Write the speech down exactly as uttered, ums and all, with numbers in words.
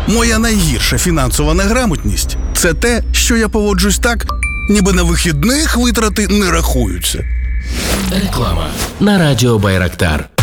Моя найгірша фінансова неграмотність – це те, що я поводжусь так, ніби на вихідних витрати не рахуються. Реклама на радіо Байрактар.